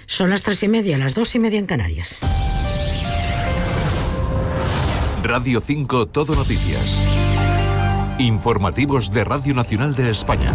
Son las 3:30, las 2:30 en Canarias. Radio 5 Todo Noticias. Informativos de Radio Nacional de España.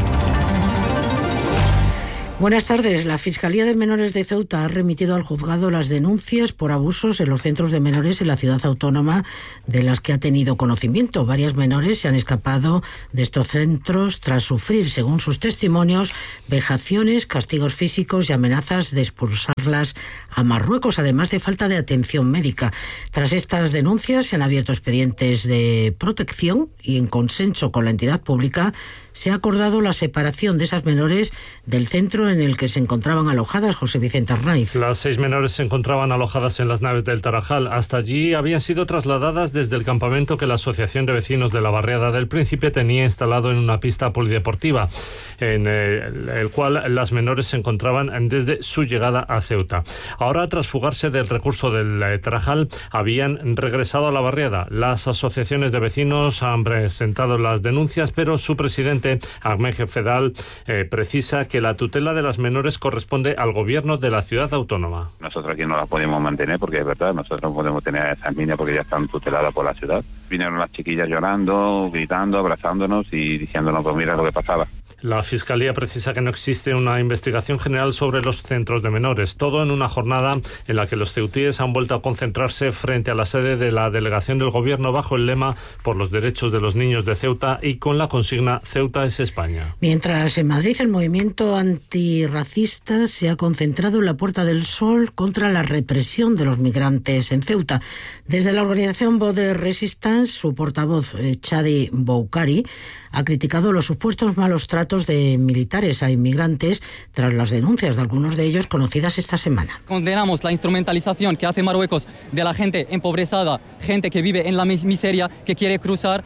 Buenas tardes. La Fiscalía de Menores de Ceuta ha remitido al juzgado las denuncias por abusos en los centros de menores en la ciudad autónoma de las que ha tenido conocimiento. Varias menores se han escapado de estos centros tras sufrir, según sus testimonios, vejaciones, castigos físicos y amenazas de expulsarlas a Marruecos, además de falta de atención médica. Tras estas denuncias se han abierto expedientes de protección y, en consenso con la entidad pública, se ha acordado la separación de esas menores del centro en el que se encontraban alojadas. José Vicente Arnaiz. Las 6 menores se encontraban alojadas en las naves del Tarajal. Hasta allí habían sido trasladadas desde el campamento que la Asociación de Vecinos de la Barriada del Príncipe tenía instalado en una pista polideportiva, en el cual las menores se encontraban desde su llegada a Ceuta. Ahora, tras fugarse del recurso del Tarajal, habían regresado a la Barriada. Las asociaciones de vecinos han presentado las denuncias, pero su presidente, Ahmed Fedal, precisa que la tutela de las menores corresponde al gobierno de la ciudad autónoma. Nosotros aquí no las podemos mantener porque es verdad, nosotros no podemos tener a esas niñas porque ya están tuteladas por la ciudad. Vinieron las chiquillas llorando, gritando, abrazándonos y diciéndonos, pues mira lo que pasaba. La Fiscalía precisa que no existe una investigación general sobre los centros de menores, todo en una jornada en la que los ceutíes han vuelto a concentrarse frente a la sede de la delegación del gobierno bajo el lema por los derechos de los niños de Ceuta y con la consigna Ceuta es España. Mientras en Madrid el movimiento antirracista se ha concentrado en la Puerta del Sol contra la represión de los migrantes en Ceuta. Desde la organización Border Resistance, su portavoz Chadi Boukari ha criticado los supuestos malos tratos de militares a inmigrantes tras las denuncias de algunos de ellos conocidas esta semana. Condenamos la instrumentalización que hace Marruecos de la gente empobrecida, gente que vive en la miseria, que quiere cruzar,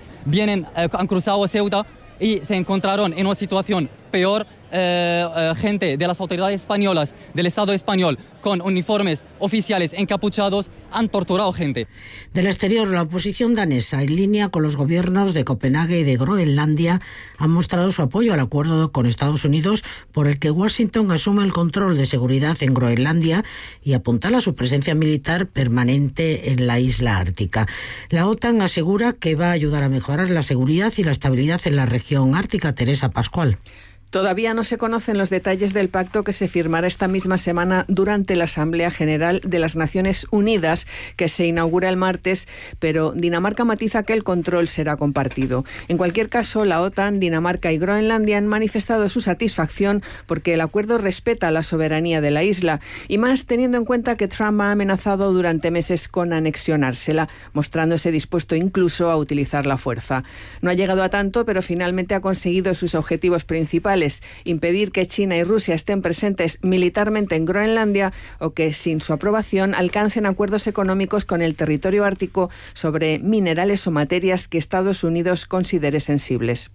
han cruzado a Ceuta y se encontraron en una situación peor. Gente de las autoridades españolas, del Estado español, con uniformes oficiales encapuchados, han torturado gente. Del exterior, la oposición danesa, en línea con los gobiernos de Copenhague y de Groenlandia, ha mostrado su apoyo al acuerdo con Estados Unidos por el que Washington asume el control de seguridad en Groenlandia y apuntala su presencia militar permanente en la isla ártica. La OTAN asegura que va a ayudar a mejorar la seguridad y la estabilidad en la región ártica. Teresa Pascual. Todavía no se conocen los detalles del pacto que se firmará esta misma semana durante la Asamblea General de las Naciones Unidas, que se inaugura el martes, pero Dinamarca matiza que el control será compartido. En cualquier caso, la OTAN, Dinamarca y Groenlandia han manifestado su satisfacción porque el acuerdo respeta la soberanía de la isla, y más teniendo en cuenta que Trump ha amenazado durante meses con anexionársela, mostrándose dispuesto incluso a utilizar la fuerza. No ha llegado a tanto, pero finalmente ha conseguido sus objetivos principales: impedir que China y Rusia estén presentes militarmente en Groenlandia o que, sin su aprobación, alcancen acuerdos económicos con el territorio ártico sobre minerales o materias que Estados Unidos considere sensibles.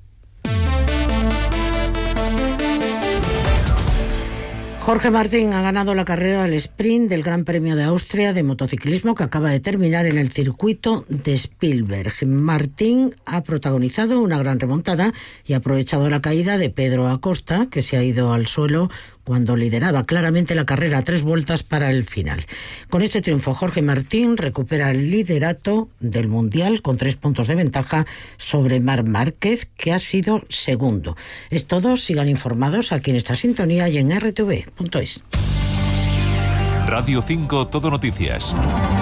Jorge Martín ha ganado la carrera del sprint del Gran Premio de Austria de motociclismo que acaba de terminar en el circuito de Spielberg. Martín ha protagonizado una gran remontada y ha aprovechado la caída de Pedro Acosta, que se ha ido al suelo cuando lideraba claramente la carrera a 3 vueltas para el final. Con este triunfo, Jorge Martín recupera el liderato del Mundial con 3 puntos de ventaja sobre Marc Márquez, que ha sido segundo. Es todo. Sigan informados aquí en esta sintonía y en rtv.es. Radio 5 Todo Noticias.